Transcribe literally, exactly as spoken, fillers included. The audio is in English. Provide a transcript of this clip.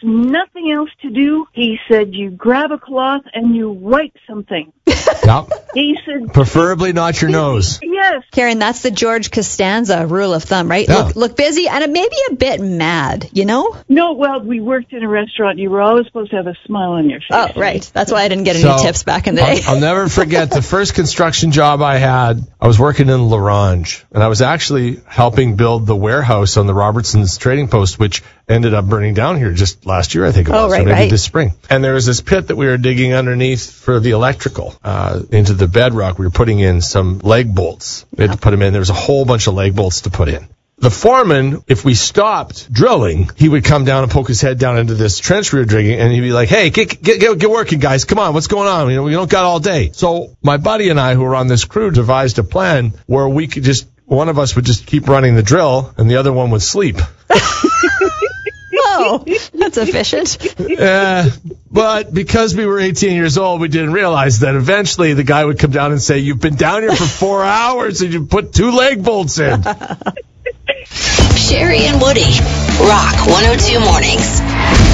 nothing else to do, he said, you grab a cloth and you wipe something. Yep. He said, preferably not your nose. Yes. Karen, that's the George Costanza rule of thumb, right? Yeah. Look, look busy and maybe a bit mad, you know? No, well, we worked in a restaurant. You were always supposed to have a smile on your face. Oh, right. That's why I didn't get any So, tips back in the day. I'll, I'll never forget the first construction job I had. I was working in Larange, and I was actually helping build the warehouse on the Robertson's Trading Post, which ended up burning down here just last year, I think it was, Oh, right, or maybe right. this spring. And there was this pit that we were digging underneath for the electrical uh, into the bedrock. We were putting in some leg bolts. We had to put them in. There was a whole bunch of leg bolts to put in. The foreman, if we stopped drilling, he would come down and poke his head down into this trench we were digging, and he'd be like, hey, get, get, get, get working, guys. Come on, what's going on? You know, we don't got all day. So my buddy and I, who were on this crew, devised a plan where we could just, one of us would just keep running the drill, and the other one would sleep. Oh, that's efficient. Uh, but because we were eighteen years old, we didn't realize that eventually the guy would come down and say, you've been down here for four hours and you put two leg bolts in. Sherry and Woody, Rock one oh two Mornings.